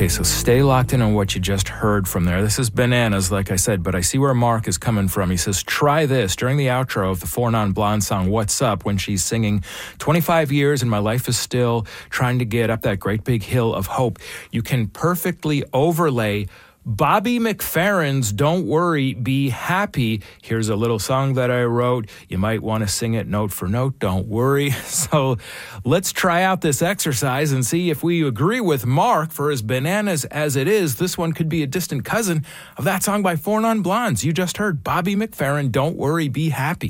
Okay, so stay locked in on what you just heard from there. This is Bananas, like I said, but I see where Mark is coming from. He says, try this during the outro of the Four Non Blonde song, What's Up, when she's singing 25 years and my life is still trying to get up that great big hill of hope. You can perfectly overlay Bobby McFerrin's Don't Worry, Be Happy. Here's a little song that I wrote. You might want to sing it note for note. Don't worry. So let's try out this exercise and see if we agree with Mark. For as bananas as it is, this one could be a distant cousin of that song by Four Non Blondes. You just heard Bobby McFerrin, Don't Worry, Be Happy.